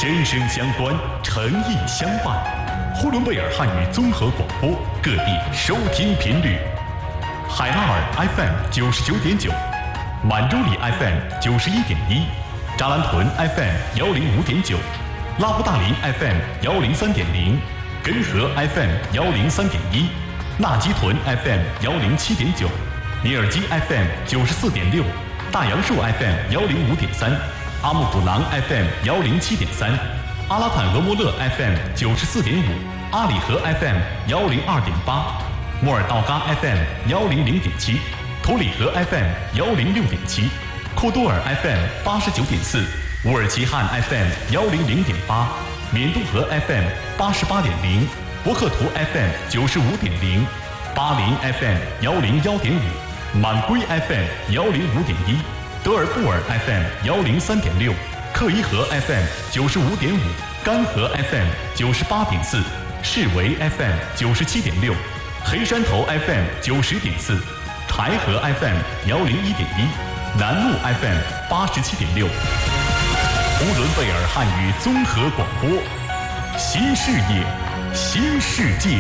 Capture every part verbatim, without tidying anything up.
声声相关，诚意相伴。呼伦贝尔汉语综合广播各地收听频率：海拉尔 F M 九十九点九，满洲里 F M 九十一点一，扎兰屯 F M 幺零五点九，拉布大林 F M 幺零三点零，根河 F M 幺零三点一，纳吉屯 F M 幺零七点九，尼尔基 F M 九十四点六，大杨树 F M 幺零五点三，阿木古囊 F M 幺零七点三，阿拉坦俄莫勒 F M 九十四点五，阿里河 F M 幺零二点八，莫尔道嘎 F M 幺零零点七，图里河 F M 幺零六点七，库多尔 F M 八十九点四，乌尔齐汉 F M 幺零零点八，缅都河 F M 八十八点零，博克图 F M 九十五点零，巴林 F M 幺零幺点五，满归 F M 幺零五点一，德尔布尔 F M 幺零三点六，克伊河 F M 九十五点五，甘河 F M 九十八点四，士维 F M 九十七点六，黑山头 F M 九十点四，柴河 F M 幺零一点一，南路 F M 八十七点六。呼伦贝尔汉语综合广播，新视野，新世界。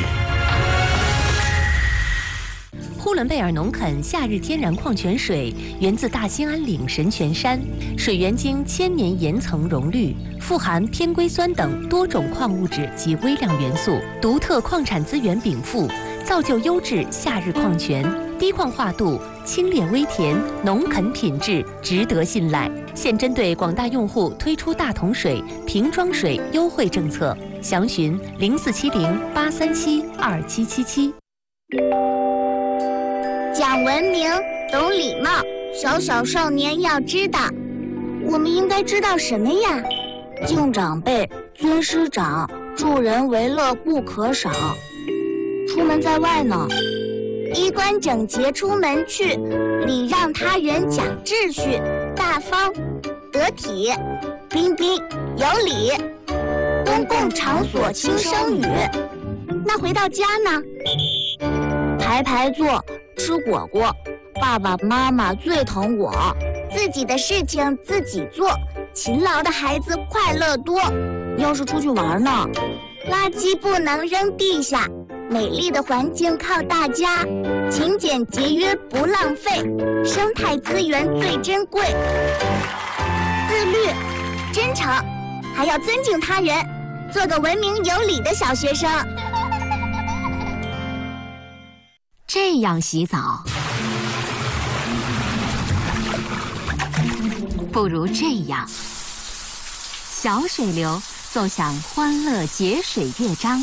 呼伦贝尔农垦夏日天然矿泉水源自大兴安岭神泉山，水源经千年岩层溶滤，富含偏硅酸等多种矿物质及微量元素，独特矿产资源禀赋，造就优质夏日矿泉，低矿化度，清冽微甜，农垦品质，值得信赖。现针对广大用户推出大桶水、瓶装水优惠政策，详询零四七零八三七二七七七。 讲文明，懂礼貌，小小少年要知道。我们应该知道什么呀？敬长辈，尊师长，助人为乐不可少。出门在外呢，衣冠整洁出门去，礼让他人讲秩序，大方得体，彬彬有礼。公共场所轻声语。那回到家呢？排排坐，吃果果，爸爸妈妈最疼我。自己的事情自己做，勤劳的孩子快乐多。要是出去玩呢？垃圾不能扔地下，美丽的环境靠大家，勤俭节约不浪费，生态资源最珍贵。自律、真诚，还要尊敬他人，做个文明有礼的小学生。 这样洗澡，不如这样。小水流奏响欢乐节水乐章。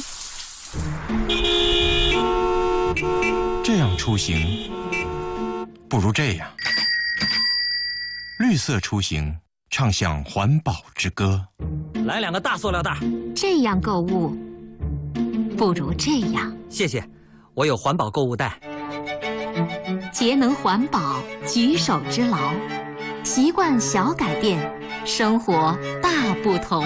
这样出行，不如这样。绿色出行，唱响环保之歌。 来两个大塑料袋。 这样购物，不如这样。 谢谢，我有环保购物袋。 节能环保，举手之劳，习惯小改变，生活大不同。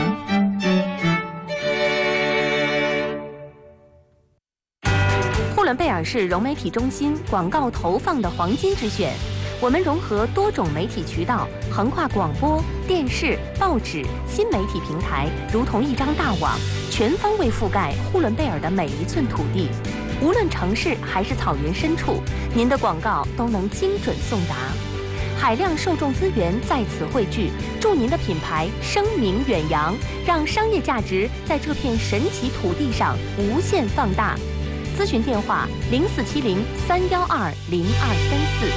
呼伦贝尔市融媒体中心广告投放的黄金之选。我们融合多种媒体渠道，横跨广播、电视、报纸、新媒体平台，如同一张大网，全方位覆盖呼伦贝尔的每一寸土地。无论城市还是草原深处，您的广告都能精准送达。海量受众资源在此汇聚，助您的品牌声名远扬，让商业价值在这片神奇土地上无限放大。咨询电话零四七零三幺二零二三四。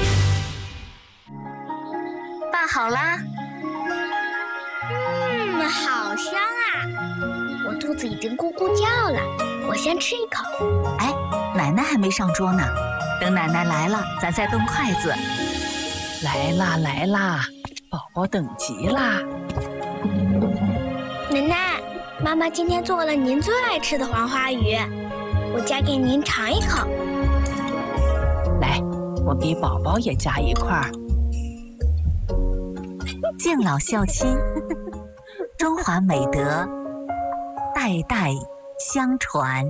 拌好啦。嗯，好香啊！我肚子已经咕咕叫了，我先吃一口。 哎，奶奶还没上桌呢，等奶奶来了，咱再动筷子。 来啦来啦，宝宝等急啦！ 奶奶，妈妈今天做了您最爱吃的黄花鱼，我夹给您尝一口。 来，我给宝宝也夹一块。 敬老孝亲，中华美德代代相传。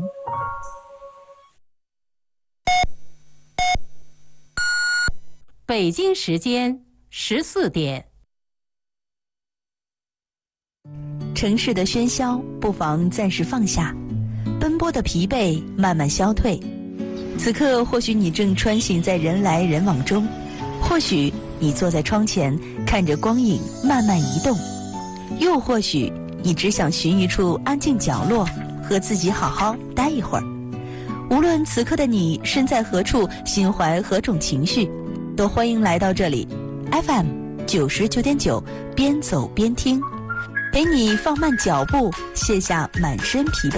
北京时间十四点。 城市的喧嚣，不妨暂时放下，奔波的疲惫慢慢消退。此刻，或许你正穿行在人来人往中，或许你坐在窗前，看着光影慢慢移动，又或许你只想寻一处安静角落，和自己好好待一会儿。无论此刻的你身在何处，心怀何种情绪，都欢迎来到这里 F M 九十九点九，边走边听，陪你放慢脚步，卸下满身疲惫。